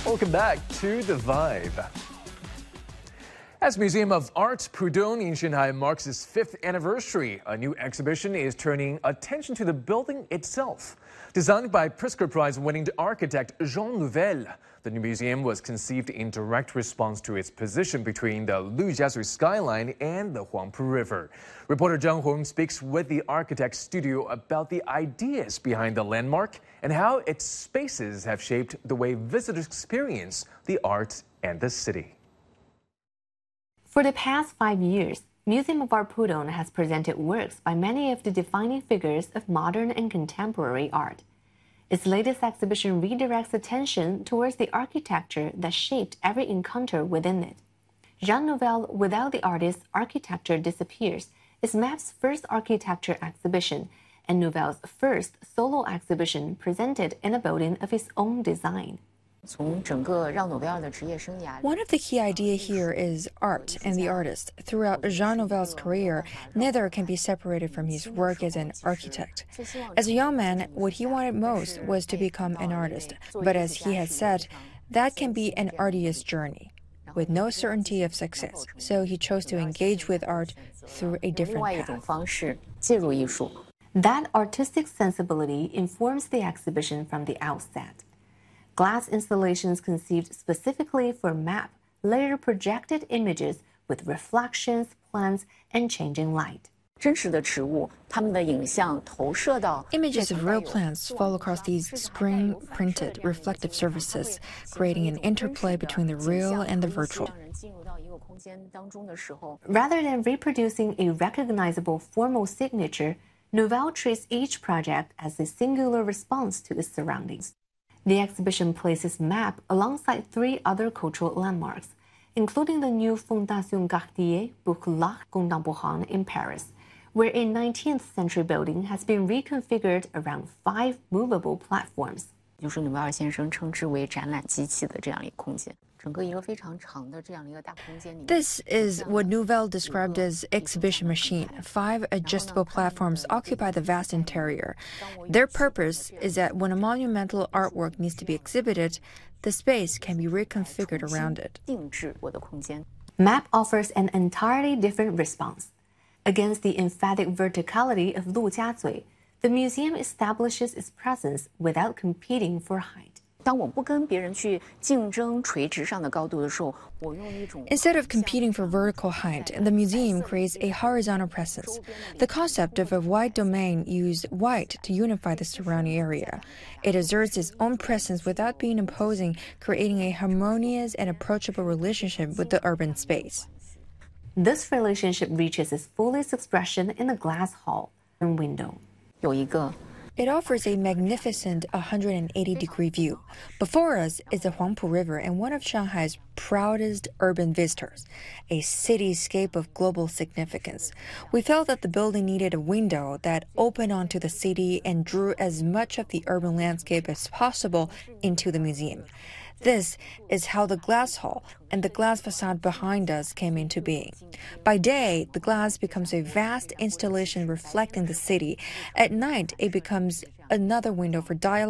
Welcome back to The Vibe. As Museum of Art Pudong in Shanghai marks its 5th anniversary, a new exhibition is turning attention to the building itself. Designed by Pritzker Prize-winning architect Jean Nouvel, the new museum was conceived in direct response to its position between the Lujiazui skyline and the Huangpu River. Reporter Zhang Hong speaks with the architect's studio about the ideas behind the landmark and how its spaces have shaped the way visitors experience the art and the city. For the past 5 years, Museum of Art Pudong has presented works by many of the defining figures of modern and contemporary art. Its latest exhibition redirects attention towards the architecture that shaped every encounter within it. Jean Nouvel, Without the Artist, Architecture Disappears, is MAP's first architecture exhibition and Nouvel's first solo exhibition presented in a building of his own design. One of the key ideas here is art and the artist. Throughout Jean Nouvel's career, neither can be separated from his work as an architect. As a young man, what he wanted most was to become an artist. But as he has said, that can be an arduous journey, with no certainty of success. So he chose to engage with art through a different path. That artistic sensibility informs the exhibition from the outset. Glass installations conceived specifically for MAP later projected images with reflections, plants, and changing light. Images of real plants fall across these screen-printed reflective surfaces, creating an interplay between the real and the virtual. Rather than reproducing a recognizable formal signature, Nouvel treats each project as a singular response to its surroundings. The exhibition places MAP alongside 3 other cultural landmarks, including the new Fondation Cartier Boucle Contemporain in Paris, where a 19th century building has been reconfigured around 5 movable platforms. This is what Nouvel described as exhibition machine. 5 adjustable platforms occupy the vast interior. Their purpose is that when a monumental artwork needs to be exhibited, the space can be reconfigured around it. MAP offers an entirely different response. Against the emphatic verticality of Lujiazui, the museum establishes its presence without competing for height. Instead of competing for vertical height, the museum creates a horizontal presence. The concept of a wide domain used white to unify the surrounding area. It asserts its own presence without being imposing, creating a harmonious and approachable relationship with the urban space. This relationship reaches its fullest expression in the glass hall and window. It offers a magnificent 180-degree view. Before us is the Huangpu River and one of Shanghai's proudest urban visitors, a cityscape of global significance. We felt that the building needed a window that opened onto the city and drew as much of the urban landscape as possible into the museum. This is how the glass hall and the glass facade behind us came into being. By day, the glass becomes a vast installation reflecting the city. At night, it becomes another window for dialogue